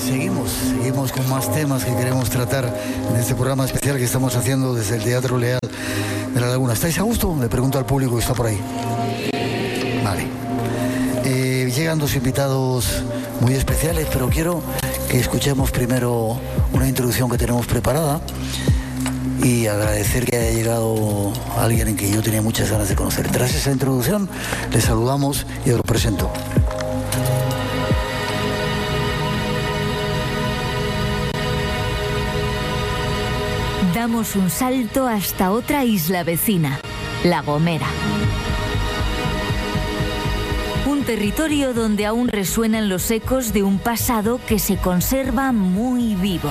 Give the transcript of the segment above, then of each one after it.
Seguimos con más temas que queremos tratar en este programa especial que estamos haciendo desde el Teatro Leal de La Laguna. ¿Estáis a gusto? Le pregunto al público que está por ahí. Vale. Llegan dos invitados muy especiales, pero quiero que escuchemos primero una introducción que tenemos preparada y agradecer que haya llegado alguien en que yo tenía muchas ganas de conocer. Tras esa introducción, les saludamos y os lo presento. Damos un salto hasta otra isla vecina, La Gomera. Un territorio donde aún resuenan los ecos de un pasado que se conserva muy vivo.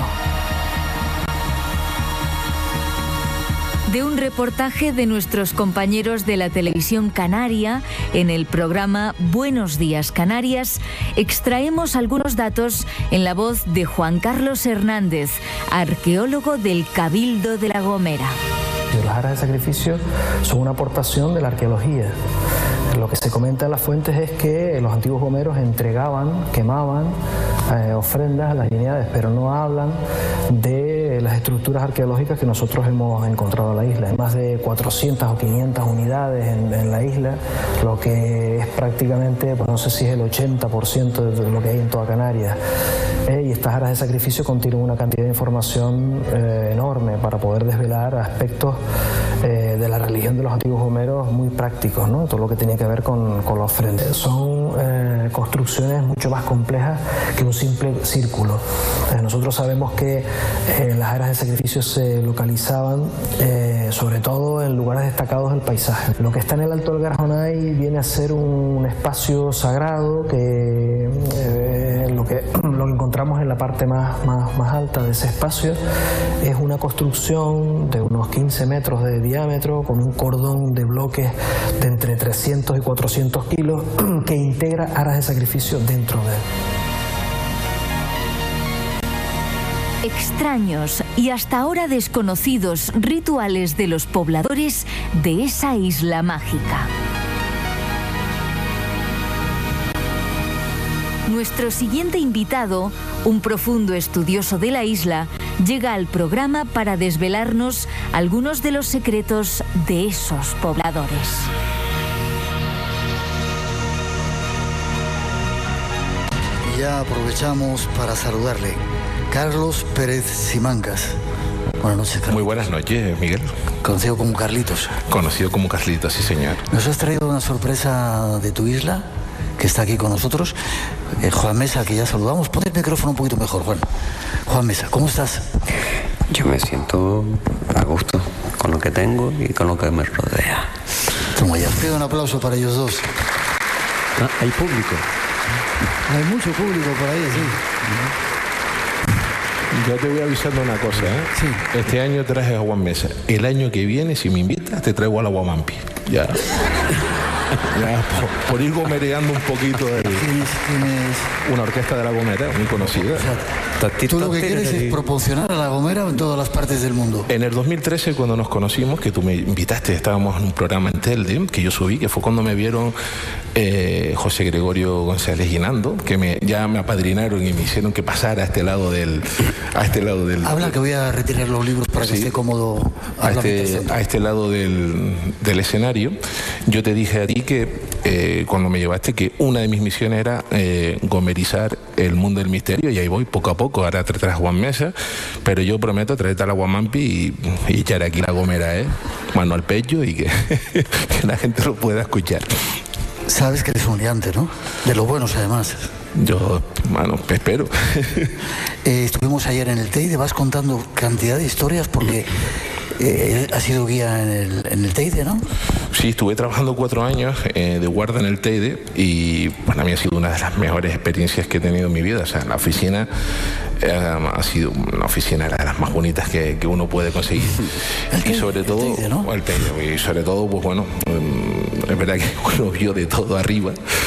De un reportaje de nuestros compañeros de la televisión canaria, en el programa Buenos Días Canarias, extraemos algunos datos en la voz de Juan Carlos Hernández, arqueólogo del Cabildo de La Gomera. Las aras de sacrificio son una aportación de la arqueología. Lo que se comenta en las fuentes es que los antiguos gomeros entregaban, quemaban ofrendas a las divinidades, pero no hablan de las estructuras arqueológicas que nosotros hemos encontrado en la isla. Hay más de 400 o 500 unidades en la isla, lo que es prácticamente, pues no sé si es el 80% de lo que hay en toda Canarias. Y estas aras de sacrificio contienen una cantidad de información enorme para poder desvelar aspectos de la religión de los antiguos gomeros muy prácticos, ¿no? Todo lo que tenía que ver con la ofrenda. Son construcciones mucho más complejas que un simple círculo. Nosotros sabemos que las aras de sacrificio se localizaban sobre todo en lugares destacados del paisaje. Lo que está en el Alto del Garjonay viene a ser un espacio sagrado que lo que encontramos en la parte más alta de ese espacio es una construcción de unos 15 metros de diámetro con un cordón de bloques de entre 300 y 400 kilos que integra aras de sacrificio dentro de él. Extraños y hasta ahora desconocidos rituales de los pobladores de esa isla mágica. Nuestro siguiente invitado, un profundo estudioso de la isla, llega al programa para desvelarnos algunos de los secretos de esos pobladores. Y ya aprovechamos para saludarle. Carlos Pérez Simancas. Buenas noches, Carlos. Muy buenas noches, Miguel. Conocido como Carlitos. Conocido como Carlitos, sí, señor. Nos has traído una sorpresa de tu isla, que está aquí con nosotros. Juan Mesa, que ya saludamos. Pon el micrófono un poquito mejor, Juan. Juan Mesa, ¿cómo estás? Yo me siento a gusto con lo que tengo y con lo que me rodea. Toma ya. Pido un aplauso para ellos dos. Hay público. Hay mucho público por ahí, sí. Yo te voy avisando una cosa, ¿eh? Sí. Este año traje a Juan Mesa. El año que viene, si me invitas, te traigo a la Guamampi. Ya. Ya, por ir gomereando un poquito. ¿Quién es? Una orquesta de La Gomera, muy conocida. O sea, tú lo que quieres es proporcionar a La Gomera en todas las partes del mundo. En el 2013, cuando nos conocimos, que tú me invitaste, estábamos en un programa en Telde, que yo subí, que fue cuando me vieron José Gregorio González Guinando, que ya me apadrinaron y me hicieron que pasara a este lado del... Habla, que voy a retirar los libros para que esté cómodo. A este lado del escenario. Yo te dije a ti que cuando me llevaste que una de mis misiones era gomerizar el mundo del misterio, y ahí voy poco a poco. Ahora te traes Juan Mesa, pero yo prometo traerte a la Guamampi y echar aquí la Gomera, mano al pecho, y que la gente lo pueda escuchar. Sabes que eres un liante, ¿no? De los buenos, además. Yo, bueno, espero. Estuvimos ayer en el Teide, vas contando cantidad de historias porque has sido guía en el Teide, ¿no? Sí, estuve trabajando 4 años de guarda en el Teide y para mí ha sido una de las mejores experiencias que he tenido en mi vida. O sea, la oficina ha sido una oficina de las más bonitas que uno puede conseguir. Y sobre todo, el Teide, ¿no? El Teide, y sobre todo, pues bueno, es verdad que uno vio de todo arriba.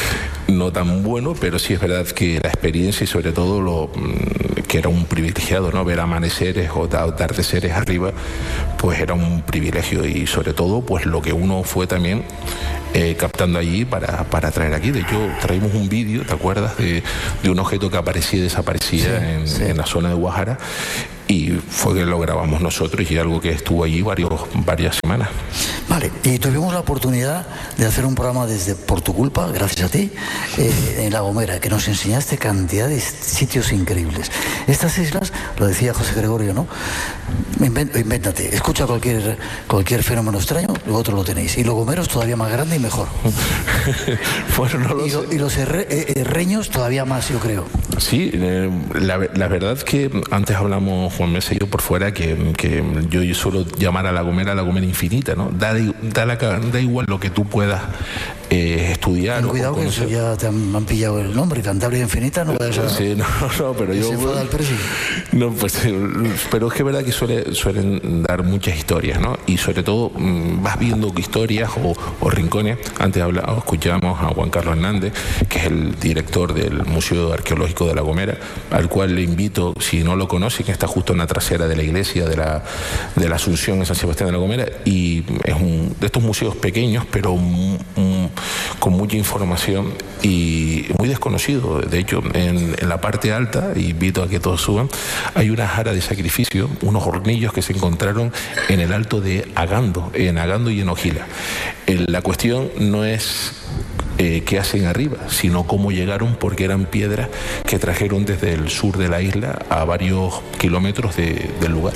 no tan bueno, pero sí es verdad que la experiencia y sobre todo que era un privilegiado, ¿no? Ver amaneceres o atardeceres arriba, pues era un privilegio, y sobre todo pues lo que uno fue también captando allí para traer aquí. De hecho, traímos un vídeo, ¿te acuerdas? De un objeto que aparecía y desaparecía en la zona de Guajara, y fue que lo grabamos nosotros, y algo que estuvo allí varias semanas. Vale, y tuvimos la oportunidad de hacer un programa por tu culpa, gracias a ti, en La Gomera, que nos enseñaste cantidad de sitios increíbles. Estas islas, lo decía José Gregorio, ¿no? Invéntate, escucha cualquier fenómeno extraño, luego otro lo tenéis. Y Los Gomeros todavía más grande y mejor. Bueno, no lo sé. Y los herreños todavía más, yo creo. Sí, la verdad que antes hablamos, Juan Mesa y yo, por fuera, que yo suelo llamar a La Gomera infinita, ¿no? Da igual lo que tú puedas estudiar. Ten cuidado, que eso ya te han pillado el nombre, Cantabria Infinita, no puedes. Sí, no, pero yo. Se enfada el presi. No, pues, pero es que es verdad que suelen dar muchas historias, ¿no? Y sobre todo vas viendo historias o rincones. Antes escuchábamos a Juan Carlos Hernández, que es el director del Museo Arqueológico de La Gomera, al cual le invito, si no lo conocen, que está justo en la trasera de la iglesia de la Asunción en San Sebastián de La Gomera, y es de estos museos pequeños, pero con mucha información y muy desconocido. De hecho, en la parte alta, invito a que todos suban, hay una jara de sacrificio, unos hornillos que se encontraron en el alto de Agando y en Ojila. La cuestión no es qué hacen arriba, sino cómo llegaron, porque eran piedras que trajeron desde el sur de la isla a varios kilómetros del lugar.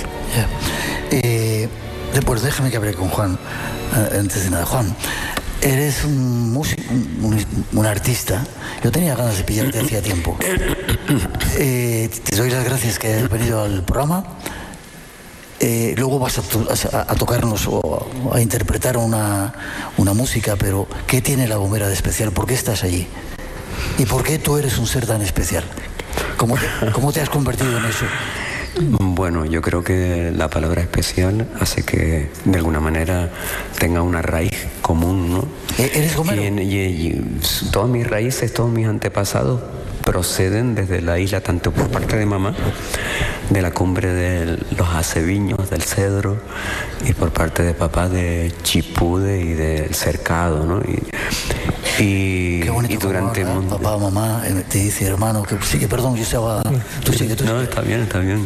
Pues déjame que hable con Juan, antes de nada. Juan, eres un músico, un artista. Yo tenía ganas de pillarte hacía tiempo. Te doy las gracias que hayas venido al programa. Luego vas a tocarnos o a interpretar una música, pero ¿qué tiene La Gomera de especial? ¿Por qué estás allí? ¿Y por qué tú eres un ser tan especial? ¿Cómo te has convertido en eso? Bueno, yo creo que la palabra especial hace que de alguna manera tenga una raíz común, ¿no? ¿Eres gomero? Y todas mis raíces, todos mis antepasados proceden desde la isla, tanto por parte de mamá, de la cumbre de los aceviños, del cedro, y por parte de papá, de Chipude y del cercado, ¿no? Y durante papá, mamá, te dice hermano, que sigue, perdón, yo estaba. Tú sigue. No, está bien.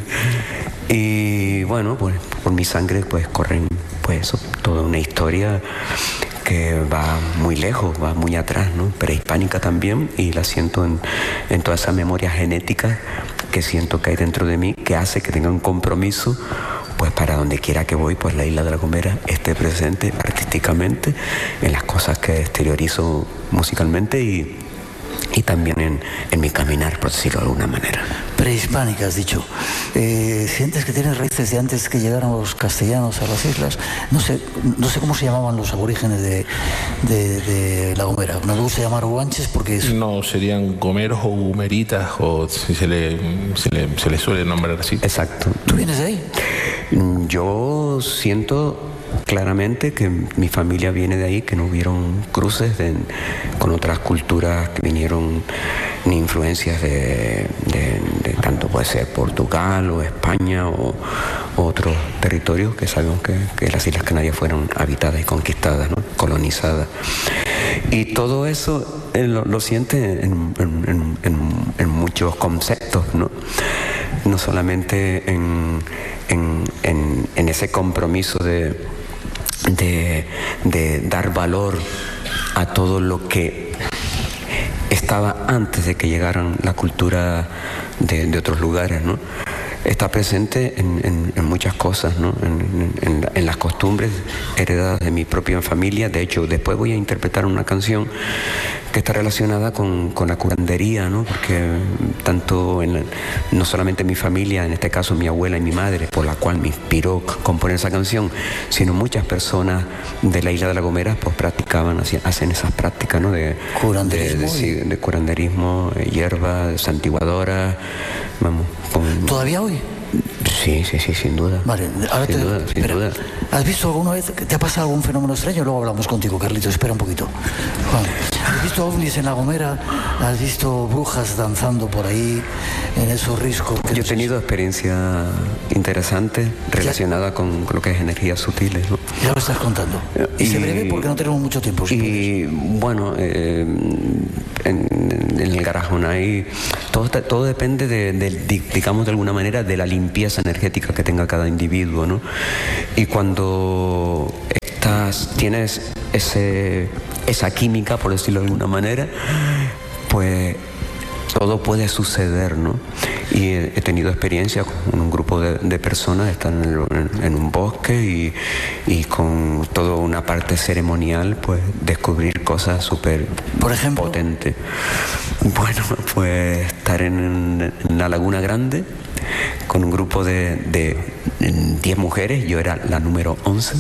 Y bueno, pues por mi sangre pues corren, pues eso, toda una historia que va muy lejos, va muy atrás, ¿no? Prehispánica también, y la siento en toda esa memoria genética que siento que hay dentro de mí, que hace que tenga un compromiso, pues para donde quiera que voy, pues la isla de La Gomera esté presente artísticamente en las cosas que exteriorizo musicalmente y también en mi caminar, por decirlo de alguna manera. Prehispánica, has dicho. ¿Sientes que tienes raíces de antes que llegaran los castellanos a las islas? No sé cómo se llamaban los aborígenes de La Gomera. No me gusta llamar guanches porque no, serían gomeros o gomeritas, o si se le suele nombrar así. Exacto. ¿Tú vienes de ahí? Yo siento claramente que mi familia viene de ahí, que no hubieron cruces con otras culturas que vinieron, ni influencias de tanto puede ser Portugal o España o otros territorios que sabemos que las Islas Canarias fueron habitadas y conquistadas, ¿no? Colonizadas. Y todo eso lo siente en muchos conceptos, ¿no? No solamente en ese compromiso de dar valor a todo lo que estaba antes de que llegaran la cultura de otros lugares, ¿no? Está presente en muchas cosas, ¿no? En las costumbres heredadas de mi propia familia. De hecho, después voy a interpretar una canción que está relacionada con la curandería, ¿no? Porque tanto no solamente mi familia, en este caso mi abuela y mi madre, por la cual me inspiró componer esa canción, sino muchas personas de la isla de La Gomera pues hacen esas prácticas, ¿no? De curanderismo, hierba, de santiguadora, vamos. ¿Todavía hoy? Sí, sin duda. Vale, ahora sin duda. ¿Has visto alguna vez que te ha pasado algún fenómeno extraño? Luego hablamos contigo, Carlitos, espera un poquito. Juan. ¿Has visto ovnis en La Gomera? ¿Has visto brujas danzando por ahí en esos riscos? Yo he tenido experiencia interesante relacionada con lo que es energías sutiles, ¿no? Ya lo estás contando. Y se breve porque no tenemos mucho tiempo. Y bueno, en el Garajonay todo depende digamos de alguna manera, de la limpieza energética que tenga cada individuo, ¿no? Y cuando tienes esa química, por decirlo de alguna manera, pues todo puede suceder, ¿no? Y he tenido experiencia con un grupo de personas, están en un bosque y con toda una parte ceremonial, pues descubrir cosas súper potentes. Bueno, pues estar en la Laguna Grande con un grupo de 10 mujeres, yo era la número 11,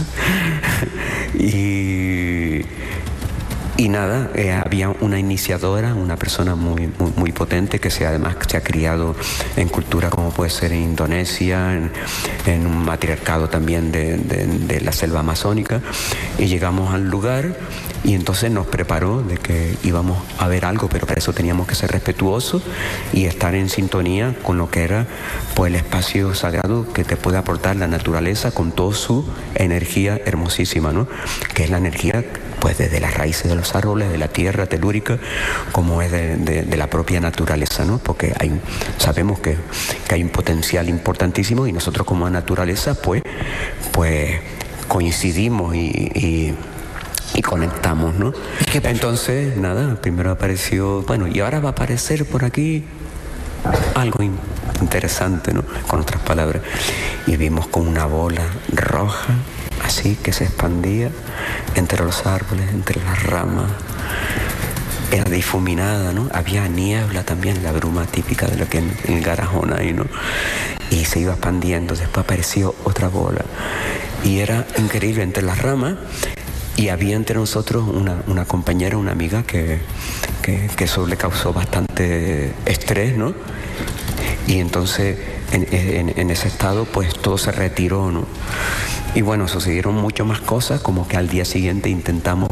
y nada, había una iniciadora, una persona muy potente que además se ha criado en cultura como puede ser en Indonesia, en un matriarcado también de la selva amazónica, y llegamos al lugar y entonces nos preparó de que íbamos a ver algo, pero para eso teníamos que ser respetuosos y estar en sintonía con lo que era pues el espacio sagrado que te puede aportar la naturaleza con toda su energía hermosísima, ¿no? Que es la energía pues desde las raíces de los árboles, de la tierra telúrica, como es de la propia naturaleza, ¿no? Porque sabemos que hay un potencial importantísimo y nosotros como naturaleza pues coincidimos y conectamos, ¿no? Entonces, nada, primero apareció, bueno, y ahora va a aparecer por aquí algo interesante, ¿no? Con otras palabras. Y vimos como una bola roja, así, que se expandía entre los árboles, entre las ramas. Era difuminada, ¿no? Había niebla también, la bruma típica de lo que en el Garajonay, ¿no? Y se iba expandiendo, después apareció otra bola. Y era increíble entre las ramas. Y había entre nosotros una compañera, una amiga que eso le causó bastante estrés, ¿no? Y entonces en ese estado pues todo se retiró, ¿no? Y bueno, sucedieron mucho más cosas, como que al día siguiente intentamos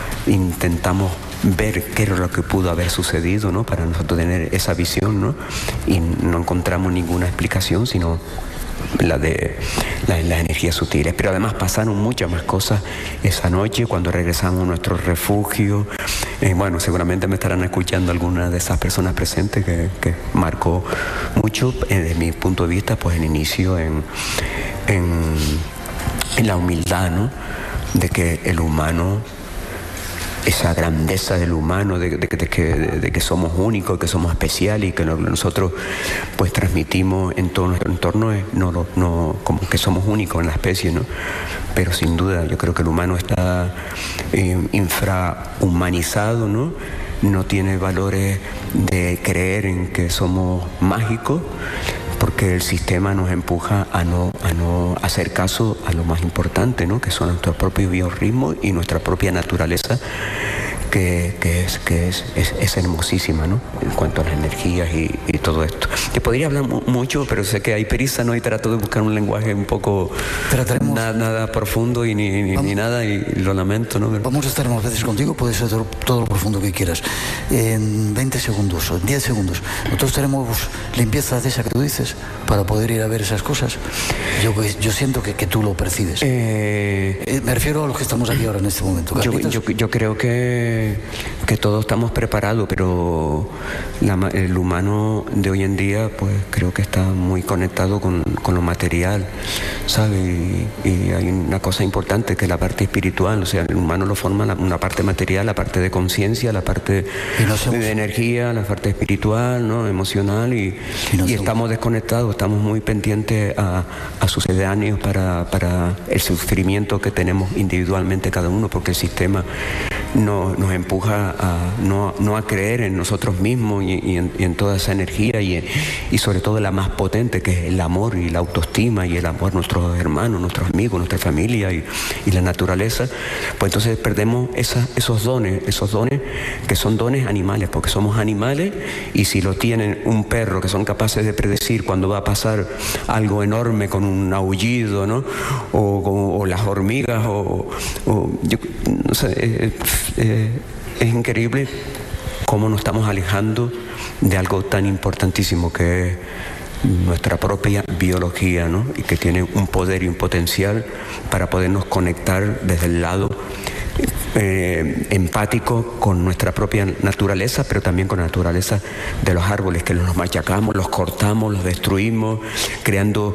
ver qué era lo que pudo haber sucedido, ¿no? Para nosotros tener esa visión, ¿no? Y no encontramos ninguna explicación, sino las energías sutiles. Pero además pasaron muchas más cosas esa noche cuando regresamos a nuestro refugio. Bueno, seguramente me estarán escuchando algunas de esas personas presentes que marcó mucho desde mi punto de vista, pues el inicio en la humildad, ¿no? De que el humano, esa grandeza del humano, de que somos únicos, que somos especiales y que nosotros pues transmitimos en todo nuestro entorno, no como que somos únicos en la especie, ¿no? Pero sin duda yo creo que el humano está infrahumanizado, ¿no? No tiene valores de creer en que somos mágicos, porque el sistema nos empuja a no hacer caso a lo más importante, ¿no? Que son nuestros propios biorritmos y nuestra propia naturaleza, que es hermosísima, ¿no? En cuanto a las energías y todo esto. Te podría hablar mucho, pero sé que hay prisa, ¿no? Y trato de buscar un lenguaje un poco nada profundo y ni nada, y lo lamento, ¿no? Pero vamos a estar más veces contigo, puede ser todo lo profundo que quieras. En 20 segundos o en 10 segundos, nosotros tenemos limpieza de esa que tú dices para poder ir a ver esas cosas. Yo siento que tú lo percibes. Me refiero a los que estamos aquí ahora en este momento. Yo creo que todos estamos preparados, pero el humano de hoy en día pues creo que está muy conectado con lo material, ¿sabes? Y hay una cosa importante que es la parte espiritual, o sea, el humano lo forma una parte material, la parte de conciencia, la parte de energía, la parte espiritual, ¿no? Emocional, y estamos desconectados, estamos muy pendientes a sucedáneos para el sufrimiento que tenemos individualmente cada uno, porque el sistema nos empuja a no a creer en nosotros mismos y en toda esa energía y sobre todo la más potente, que es el amor y la autoestima y el amor a nuestros hermanos, nuestros amigos, nuestra familia y la naturaleza. Pues entonces perdemos esos dones que son dones animales, porque somos animales, y si lo tienen un perro, que son capaces de predecir cuando va a pasar algo enorme con un aullido, ¿no? O las hormigas, o yo no sé, es increíble cómo nos estamos alejando de algo tan importantísimo que es nuestra propia biología, ¿no? Y que tiene un poder y un potencial para podernos conectar desde el lado empático con nuestra propia naturaleza, pero también con la naturaleza de los árboles, que los machacamos, los cortamos, los destruimos, creando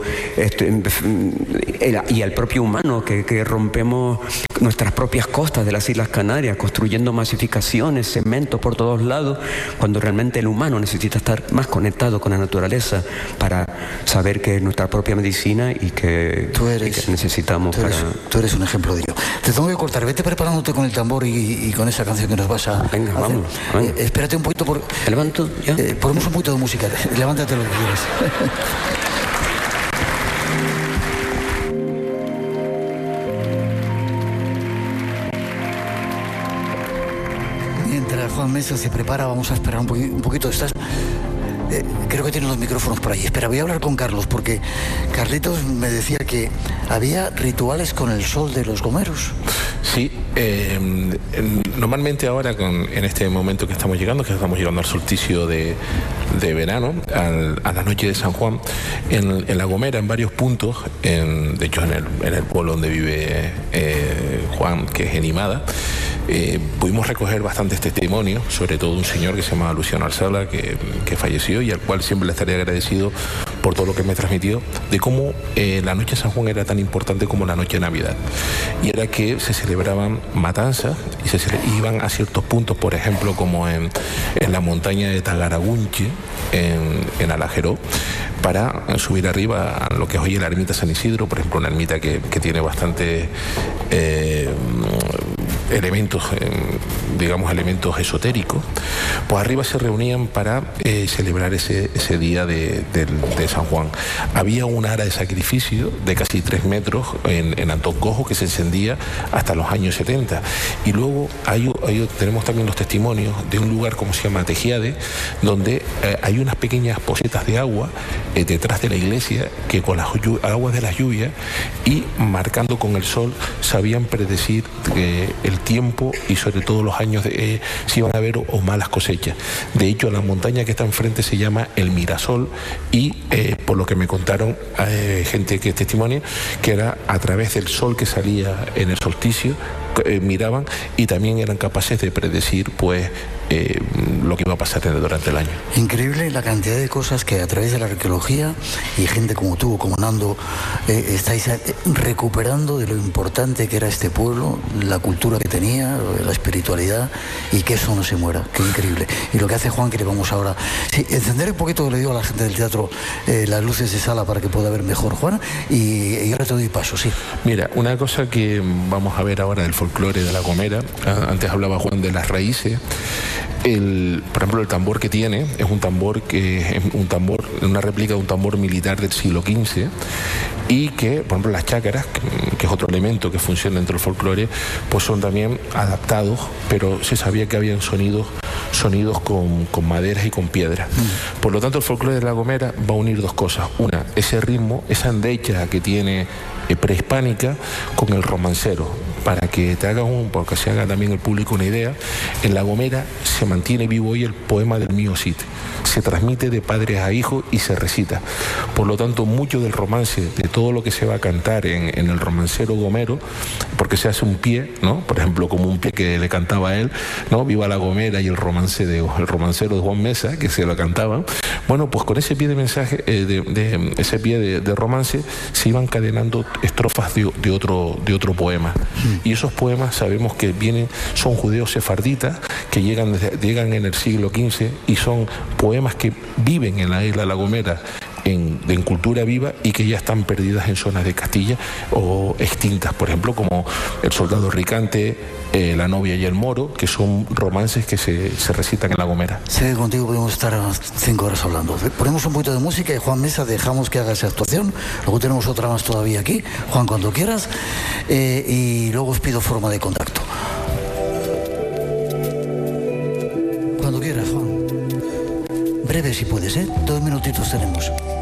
y al propio humano, que rompemos nuestras propias costas de las Islas Canarias, construyendo masificaciones, cemento por todos lados, cuando realmente el humano necesita estar más conectado con la naturaleza para saber que es nuestra propia medicina y que necesitamos Tú eres un ejemplo de ello. Te tengo que cortar, vete preparándote con el tambor y con esa canción que nos vas a Venga, hacer. vamos. Espérate un poquito. ¿Me levanto ya? Ponemos un poquito de música. Levántate lo que quieras. Mientras Juan Mesa se prepara, vamos a esperar un poquito. Creo que tienen los micrófonos por ahí. Espera, voy a hablar con Carlos, porque Carlitos me decía que había rituales con el sol de los gomeros. Sí, normalmente ahora en este momento que estamos llegando al solsticio de verano, a la noche de San Juan, en La Gomera, en varios puntos, de hecho en el pueblo donde vive Juan, que es en Imada, pudimos recoger bastantes testimonios, sobre todo un señor que se llamaba Luciano Alzala, que falleció y al cual siempre le estaré agradecido por todo lo que me transmitió, de cómo la noche de San Juan era tan importante como la noche de Navidad. Y era que se celebraban matanzas y se iban a ciertos puntos, por ejemplo, como en la montaña de Tagaragunche, en Alajeró, para subir arriba a lo que es hoy la ermita San Isidro, por ejemplo, una ermita que tiene bastante elementos, elementos esotéricos. Pues arriba se reunían para celebrar ese día de San Juan. Había un ara de sacrificio de casi 3 metros en Antón Cojo que se encendía hasta los años 70. Y luego tenemos también los testimonios de un lugar como se llama Tejiade, donde hay unas pequeñas posetas de agua detrás de la iglesia que con las aguas de las lluvias y marcando con el sol sabían predecir el tiempo y sobre todo los años si iban a haber o malas cosechas. De hecho, la montaña que está enfrente se llama el Mirasol y por lo que me contaron gente que testimonia, que era a través del sol que salía en el solsticio, miraban y también eran capaces de predecir pues lo que iba a pasar durante el año. Increíble la cantidad de cosas que a través de la arqueología y gente como tú, como Nando, estáis recuperando de lo importante que era este pueblo, la cultura que tenía, la espiritualidad, y que eso no se muera. Qué increíble. Y lo que hace Juan, que le vamos ahora encender un poquito, le digo a la gente del teatro, las luces de sala para que pueda ver mejor, Juan, y ahora te doy paso, sí. Mira, una cosa que vamos a ver ahora del folclore de La Gomera, antes hablaba Juan de las raíces. Por ejemplo, el tambor que tiene es un tambor una réplica de un tambor militar del siglo XV, y que, por ejemplo, las chácaras, que es otro elemento que funciona dentro del folclore, pues son también adaptados, pero se sabía que habían sonidos con maderas y con piedras. Por lo tanto, el folclore de La Gomera va a unir dos cosas. Una, ese ritmo, esa andecha que tiene prehispánica con el romancero. Para que porque se haga también el público una idea, en La Gomera se mantiene vivo hoy el poema del Mío Cid. Se transmite de padres a hijos y se recita. Por lo tanto, mucho del romance, de todo lo que se va a cantar en el romancero gomero, porque se hace un pie, ¿no? Por ejemplo, como un pie que le cantaba a él, ¿no? Viva La Gomera y el romancero de Juan Mesa, que se lo cantaban. Bueno, pues con ese pie de mensaje, ese pie de romance, se iban encadenando estrofas de otro poema. Y esos poemas sabemos que son judeos sefarditas que llegan en el siglo XV y son poemas que viven en la isla de La Gomera en cultura viva y que ya están perdidas en zonas de Castilla o extintas, por ejemplo, como El soldado Ricante, La novia y el moro, que son romances que se recitan en La Gomera. Sé que contigo podemos estar 5 horas hablando. Ponemos un poquito de música y Juan Mesa dejamos que haga esa actuación. Luego tenemos otra más todavía aquí. Juan, cuando quieras. Y luego os pido forma de contacto. Cuando quieras, Juan. Breve si puedes, 2 minutitos tenemos.